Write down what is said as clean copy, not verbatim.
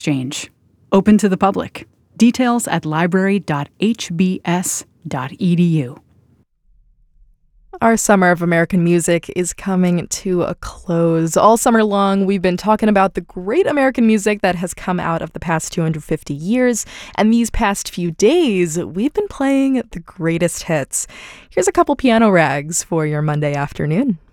exchange. Open to the public. Details at library.hbs.edu. Our Summer of American Music is coming to a close. All summer long, we've been talking about the great American music that has come out of the past 250 years. And these past few days, we've been playing the greatest hits. Here's a couple piano rags for your Monday afternoon.